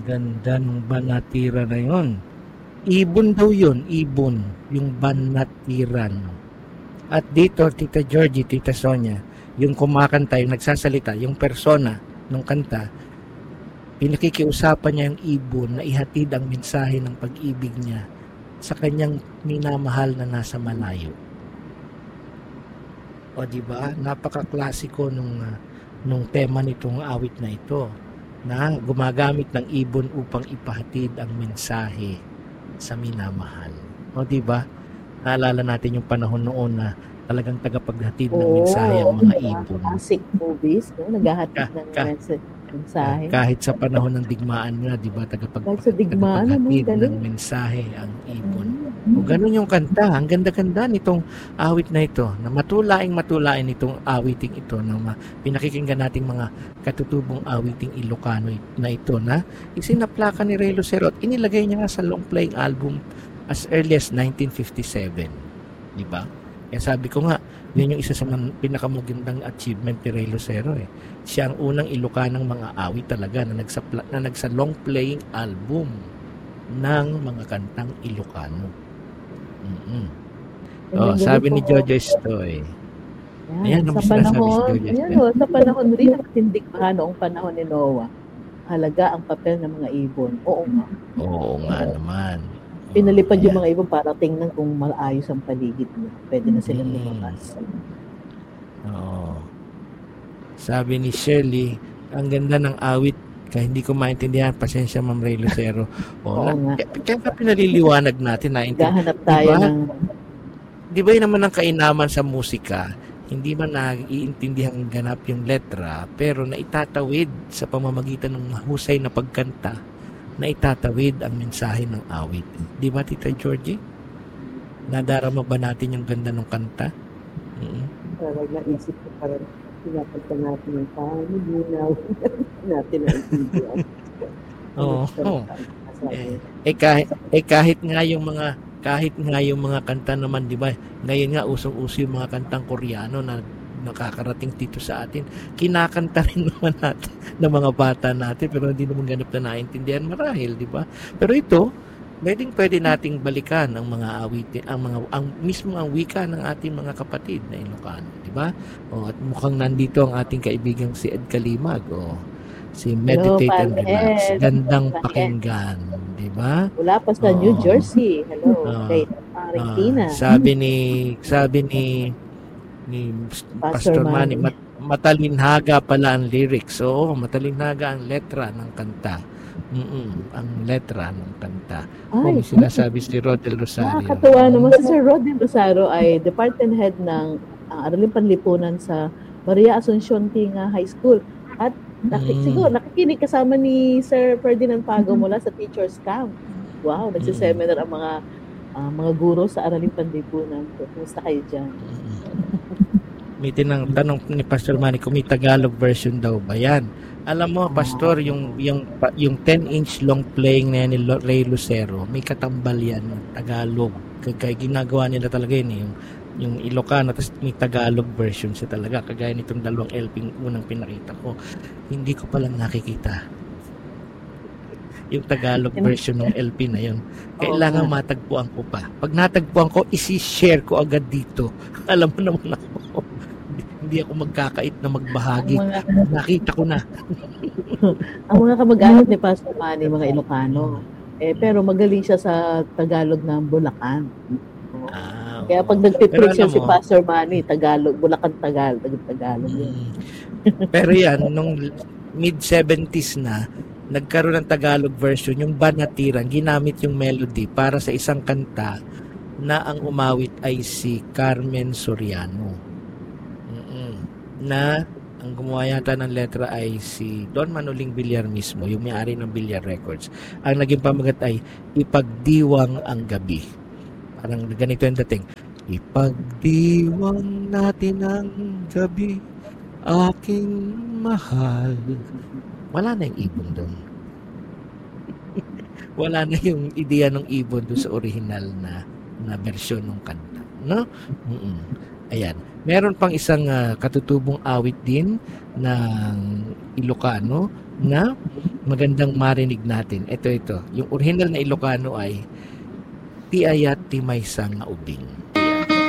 Ganda ng banatira na yun. Ibon daw yun, ibon, yung banatiran. At dito, Tita Georgie, Tita Sonia, yung kumakanta, yung nagsasalita, yung persona ng kanta, pinakikiusapan niya yung ibon na ihatid ang mensahe ng pag-ibig niya sa kanyang minamahal na nasa malayo. O diba? Napaka-klasiko nung tema nitong awit na ito, na gumagamit ng ibon upang ipahatid ang mensahe sa minamahal. O diba? Naalala natin yung panahon noon na talagang tagapaghatid ng mensahe ang mga ibon. Classic movies, no? Naghahatid ng mensahe. Kahit sa panahon ng digmaan nga, diba? Tagapaghatid ng mensahe ang ibon. O ganun yung kanta. Ang ganda-ganda nitong awit na ito, na matulaing itong awiting ito, na pinakikinggan nating mga katutubong awiting Ilocano na ito, na isinaplaka ni Ray Lucero at inilagay niya nga sa long playing album as early as 1957. Diba? Kaya sabi ko nga, yun yung isa sa pinakamagandang achievement ni Ray Lucero. Siya ang unang Ilocanang mga awit talaga na nagsa long playing album ng mga kantang Ilocano. Sabi ni Jojo Estoy. Sa panahon rin ng tindikmahan noong panahon ni Noah, halaga ang papel ng mga ibon. Oo nga naman. Pinalipad yung mga ibon para tingnan kung maayos ang paligid mo. Pwede na silang lumabas. Sabi ni Shirley, ang ganda ng awit. Kaya hindi ko maintindihan, pasensya Ma'am Ray Lucero. Kaya pinaliliwanag natin, gahanap tayo ng... Di ba yun naman ang kainaman sa musika? Hindi man naiintindihan ganap yung letra, pero naitatawid sa pamamagitan ng mahusay na pagkanta, naitatawid ang mensahe ng awit. Di ba, Tita Georgie? Nadarama ba natin yung ganda ng kanta? Parang naisip ko parang pinapagta natin yung paano ginaw natin na intindihan. Kahit nga yung mga kanta naman, di ba? Ngayon nga usong-uso yung mga kantang Koreano na nakakarating dito sa atin. Kinakanta rin naman natin ng mga bata natin, pero hindi naman ganap na naintindihan marahil, di ba? Pero ito, pwede nating balikan ang mga awitin, ang mismo ang wika ng ating mga kapatid na Ilocano, di ba? At mukhang nandito ang ating kaibigang si Ed Kalimag, si Meditate and Relax. Gandang pakinggan, di ba? Wala pa sa New Jersey. Hello, kay Argentina. Sabi ni Pastor Manny, matalinhaga pala ang lyrics. Matalinhaga ang letra ng kanta. Ang letra ng kanta. Kung sinasabi si Rodel Rosario. Nakakatuwa naman si Sir Rodel Rosario ay department head ng Araling Panlipunan sa Maria Asuncion Tinga High School. At siguro nakikinig kasama ni Sir Ferdinand Pago mula sa Teachers Camp. Wow, nagsiseminar ang mga guro sa Araling Panlipunan. Kumusta kayo dyan? May tanong ni Pastor Manny kung may Tagalog version daw ba yan. Alam mo, Pastor, yung 10-inch long playing na yan ni Ray Lucero, may katambal yan ng Tagalog. Kaya ginagawa nila talaga yun, yung Ilocano, tapos may Tagalog version siya talaga. Kagaya nitong 2 LP unang pinakita ko. Hindi ko palang nakikita yung Tagalog version ng LP na yun. Kailangan matagpuan ko pa. Pag natagpuan ko, isi-share ko agad dito. Alam mo naman ako, hindi ako magkakait na magbahagi. Nakita ko na. Ang mga kamag-anak ni Pastor Manny, mga Ilocano, pero magaling siya sa Tagalog ng Bulacan. Kaya pag nagpipreach si Pastor Manny, Tagalog, Bulacan Tagalog yun. Pero yan, nung mid-70s na, nagkaroon ng Tagalog version, yung Banatiran, ginamit yung melody para sa isang kanta na ang umawit ay si Carmen Soriano. Na ang gumawa yata ng letra ay si Don Manoling Villar mismo, yung may-ari ng Villar Records. Ang naging pamagat ay Ipagdiwang ang Gabi. Parang ganito yung dating. Ipagdiwang natin ang gabi, aking mahal. Wala na yung ibon doon. Wala na yung ideya ng ibon doon sa original na version ng kanta. No? Ayan. Meron pang isang katutubong awit din ng Ilocano na magandang marinig natin. Ito. Yung original na Ilocano ay ti ayat ti maysa nga ubing.